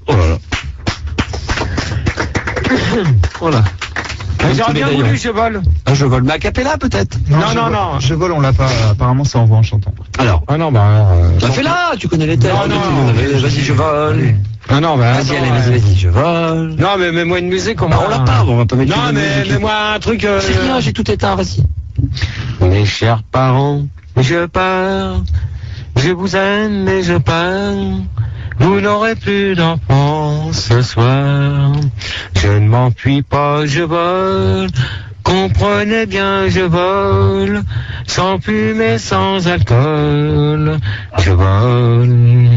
Oh là là. Voilà. J'aurais bien voulu Je vole. Ah, je vole. Mais a cappella peut-être. Non. Je vole, on l'a pas. Apparemment, ça envoie en chantant. Alors. Ah non, bah. Bah fais-la, tu connais les textes. Non. Vas-y, je vole. Ah non, bah. Vas-y, je vole. Non, mais mets-moi une musique, Bah, on l'a pas, on va pas mettre Non, une mais musique. mets-moi un truc. C'est rien, j'ai tout éteint, vas-y. Mes chers parents, je pars. Je vous aime, mais je pars. Vous n'aurez plus d'enfants ce soir. Je ne m'enfuis pas, je vole. Comprenez bien, je vole. Sans fumée, sans alcool. Je vole.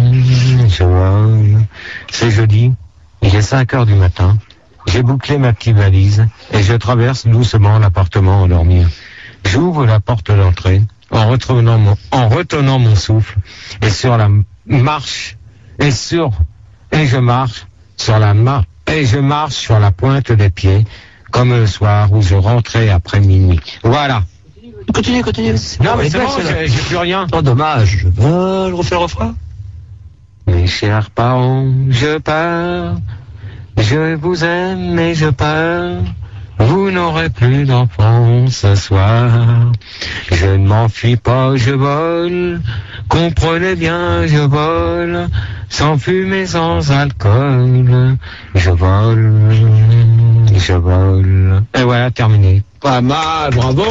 C'est jeudi. Il est 5 heures du matin. J'ai bouclé ma petite valise et je traverse doucement l'appartement endormi. J'ouvre la porte d'entrée en retenant mon souffle et sur la marche et je marche sur la pointe des pieds comme le soir où je rentrais après minuit. Voilà. Continue. Non mais c'est bon, j'ai plus rien. Oh dommage, je vole, refais le refrain. Mes chers parents, je pars. Je vous aime et je pars. Vous n'aurez plus d'enfants ce soir. Je ne m'enfuis pas, je vole. Comprenez bien, je vole. Sans fumée, sans alcool. Je vole. Et voilà, terminé. Pas mal, bravo.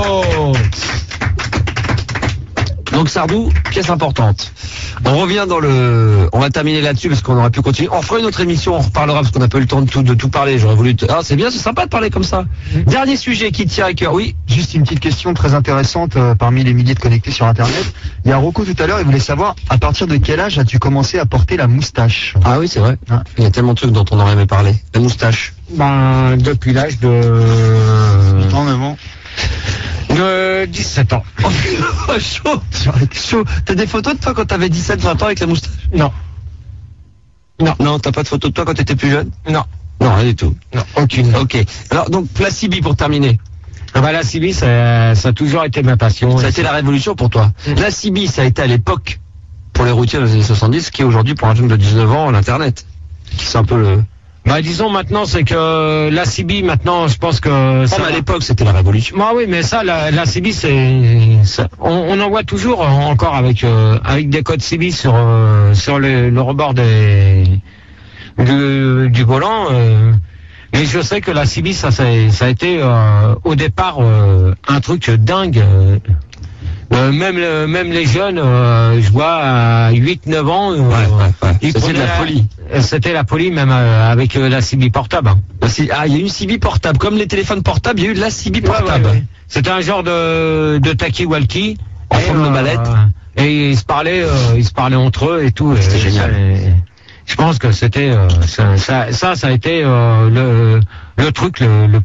Donc Sardou, pièce importante. On revient on va terminer là-dessus parce qu'on aurait pu continuer. On fera une autre émission, on reparlera parce qu'on n'a pas eu le temps de tout parler. J'aurais voulu. Ah, c'est bien, c'est sympa de parler comme ça. Dernier sujet qui tient à cœur, oui. Juste une petite question très intéressante parmi les milliers de connectés sur Internet. Il y a Rocco tout à l'heure, il voulait savoir à partir de quel âge as-tu commencé à porter la moustache? Ah oui, c'est vrai. Ah. Il y a tellement de trucs dont on aurait aimé parler. La moustache. Ben, depuis l'âge de 9 ans. de 17 ans. Oh, chaud. T'as des photos de toi quand t'avais 17-20 ans avec la moustache? Non. Non, t'as pas de photos de toi quand t'étais plus jeune? Non, rien du tout. non, aucune. Ok. Alors donc Placibi pour terminer. Ah bah, la CB, ça a toujours été ma passion. Ça a été la révolution pour toi. La CB, ça a été à l'époque pour les routiers des années 70, ce qui est aujourd'hui pour un jeune de 19 ans l'internet. C'est un peu le. Bah disons maintenant c'est que la CB maintenant je pense que À l'époque c'était la révolution. Bah oui mais ça la CB on en voit toujours encore avec des codes CB sur le rebord du volant mais je sais que la CB ça a été au départ un truc dingue. Même les jeunes, je vois à 8-9 ans, ils C'était de la folie. C'était la folie même avec la CB portable. Hein. Il y a eu une CB portable, comme les téléphones portables, il y a eu de la CB portable. Ouais. C'était un genre de talkie-walkie en forme de mallette. Et ils se parlaient entre eux et tout. C'était génial. Je pense que c'était ça a été le truc le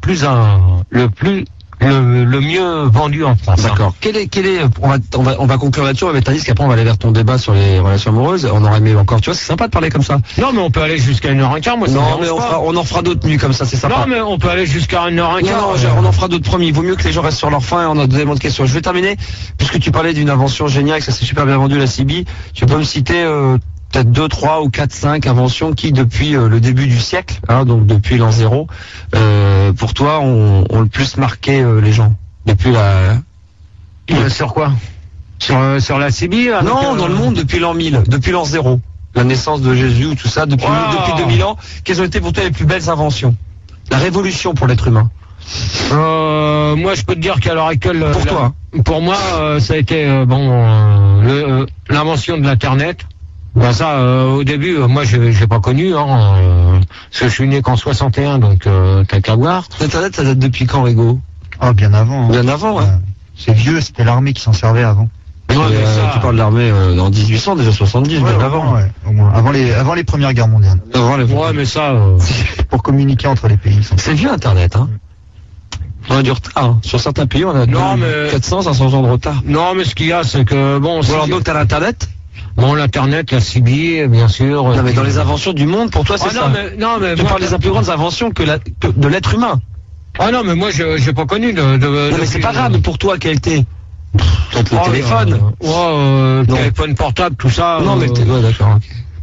mieux vendu en France. D'accord. On va conclure là-dessus, on va mettre un disque, après on va aller vers ton débat sur les relations amoureuses. On aurait aimé encore, tu vois, c'est sympa de parler comme ça. Non, mais on peut aller jusqu'à 1h15, moi. Non, mais on en fera d'autres nuits comme ça, c'est sympa. Non, mais on peut aller jusqu'à 1h15. Non, on en fera d'autres promis. Il vaut mieux que les gens restent sur leur faim et on a des éléments de questions. Je vais terminer, puisque tu parlais d'une invention géniale, que ça s'est super bien vendu, la CB. Tu peux me citer, peut-être 2, 3 ou 4, 5 inventions qui, depuis le début du siècle, donc depuis l'an 0, pour toi, ont le plus marqué les gens. Depuis sur quoi? Sur la CB? Non, dans le monde depuis l'an 1000, depuis l'an 0. La naissance de Jésus ou tout ça, depuis 2000 ans. Quelles ont été pour toi les plus belles inventions? La révolution pour l'être humain. Moi, je peux te dire qu'à l'heure actuelle, pour moi, ça a été l'invention de l'Internet. Ben ça, au début, moi, j'ai pas connu, parce que je suis né qu'en 61, donc t'as qu'à voir. L'Internet, ça date depuis quand, Rigo? Ah, bien avant. Bien avant, ouais. C'est vieux, c'était l'armée qui s'en servait avant. Tu parles de l'armée en 1800, déjà 70, bien avant. Ouais, au moins. Avant les premières guerres mondiales. Ouais, mais ça... Pour communiquer entre les pays. C'est vieux, Internet, hein. On a du retard, hein. Sur certains pays, on a 400, 500 ans de retard. Non, mais ce qu'il y a, c'est que, bon... alors donc, t'as l'Internet? Bon, l'Internet, la CB, bien sûr... Non, mais dans les inventions du monde, pour toi, c'est ça. Non, mais tu parles des plus grandes inventions que de l'être humain. Ah non, mais moi, j'ai pas connu non, mais c'est pas grave, pour toi, quel était ton téléphone. Téléphone portable, tout ça. Non, mais ouais, d'accord. Okay.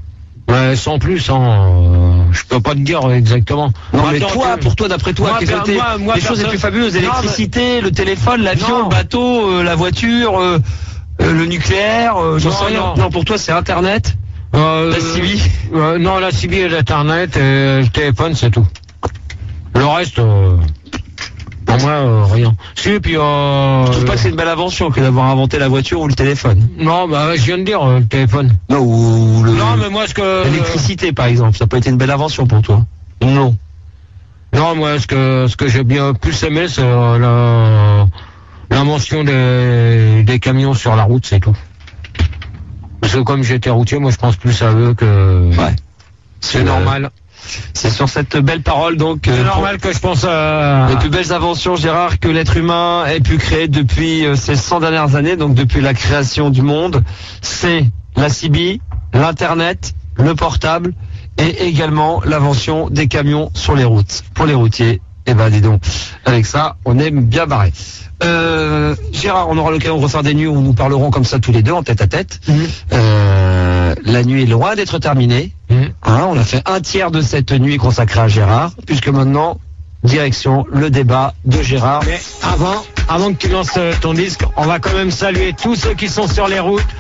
Ouais, sans plus, je peux pas te dire exactement. Non, mais Attends, toi, pour toi, d'après toi, moi, quelles ont été moi, les choses les plus fabuleuses? Non, L'électricité, le téléphone, l'avion, Non. le bateau, la voiture, le nucléaire, j'en Non, sais rien. non. Non, pour toi, c'est Internet, la CB. Non, la CB et l'Internet et le téléphone, c'est tout. Le reste, pour moi, rien. Si, puis Je trouve pas que c'est une belle invention que d'avoir inventé la voiture ou le téléphone. non, bah, je viens de dire, le téléphone. Non, ou Non, mais moi, l'électricité, par exemple. Ça n'a pas été une belle invention pour toi. Non. Non, moi, ce que j'ai bien plus aimé, c'est l'invention des camions sur la route, c'est tout. Parce que comme j'étais routier, moi, je pense plus à eux que... Ouais. C'est normal. C'est sur cette belle parole, donc. C'est normal que je pense à... Les plus belles inventions, Gérard, que l'être humain ait pu créer depuis ces 100 dernières années, donc depuis la création du monde, c'est la CB, l'Internet, le portable et également l'invention des camions sur les routes. Pour les routiers, eh ben dis donc, avec ça, on est bien barré. Gérard, on aura l'occasion de refaire des nuits où nous parlerons comme ça tous les deux en tête à tête. La nuit est loin d'être terminée. Hein, on a fait un tiers de cette nuit consacrée à Gérard, puisque maintenant, direction le débat de Gérard. Mais avant que tu lances ton disque, on va quand même saluer tous ceux qui sont sur les routes.